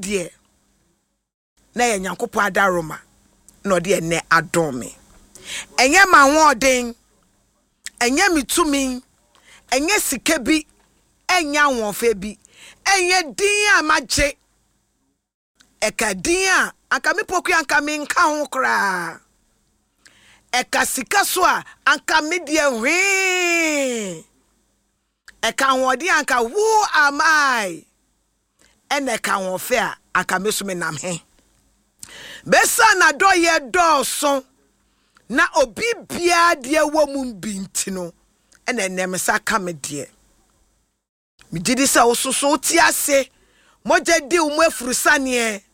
de na ye Nyankopɔn adaroma na ode ene adome enye ma hoden enye mitumi enye sika bi enya wonfe bi enye din a magye eka din a anka me poku anka me nka ho kra eka sika so a anka me de hwe eka wodi anka who am I ene ka wonfe a anka me so me nam he besa na do ye do so na obi bia de wo mum binti no ene nem sa ka me de mi gidi sa osusu ti ase moje di umu efurusane